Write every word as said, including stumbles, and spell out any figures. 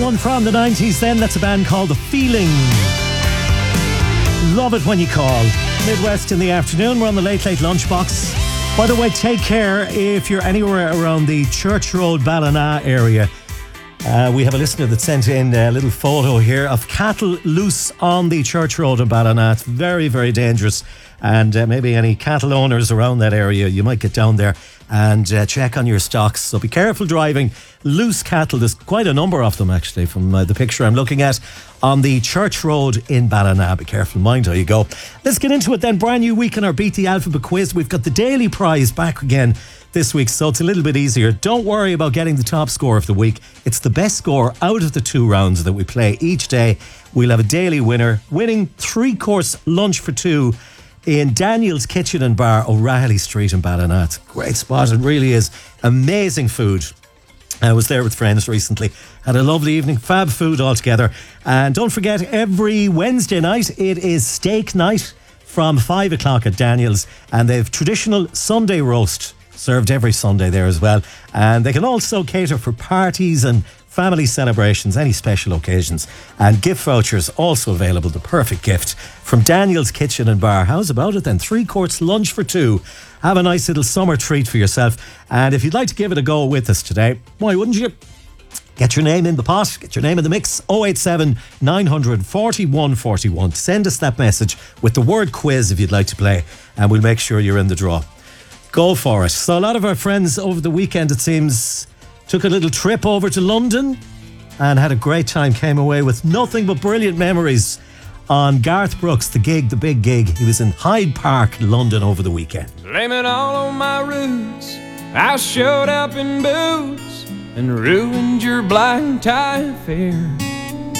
One from the nineties then, that's a band called The Feeling. Love it when you call. Midwest in the afternoon, we're on the Late Late Lunchbox. By the way, take care if you're anywhere around the Church Road, Ballina area. Uh, we have a listener that sent in a little photo here of cattle loose on the Church Road in Ballina. It's very, very dangerous. And uh, maybe any cattle owners around that area, you might get down there and uh, check on your stocks. So be careful driving loose cattle. There's quite a number of them, actually, from uh, the picture I'm looking at on the Church Road in Ballina. Be careful, mind how you go. Let's get into it then. Brand new week in our Beat the Alphabet quiz. We've got the daily prize back again this week, so it's a little bit easier. Don't worry about getting the top score of the week. It's the best score out of the two rounds that we play each day. We'll have a daily winner winning three-course lunch for two in Daniel's Kitchen and Bar, O'Reilly Street in Ballina. It's a great spot. It really is. Amazing food. I was there with friends recently. Had a lovely evening. Fab food altogether. And don't forget, every Wednesday night, it is steak night from five o'clock at Daniel's. And they've traditional Sunday roast served every Sunday there as well. And they can also cater for parties and family celebrations, any special occasions. And gift vouchers also available, the perfect gift from Daniel's Kitchen and Bar. How's about it then? Three course lunch for two. Have a nice little summer treat for yourself. And if you'd like to give it a go with us today, why wouldn't you? Get your name in the pot, get your name in the mix. oh eight seven, nine hundred, forty-one forty-one. Send us that message with the word quiz if you'd like to play, and we'll make sure you're in the draw. Go for it. So a lot of our friends over the weekend, it seems, took a little trip over to London and had a great time, came away with nothing but brilliant memories on Garth Brooks, the gig, the big gig. He was in Hyde Park, London over the weekend. Blame it all on my roots. I showed up in boots and ruined your black tie affair.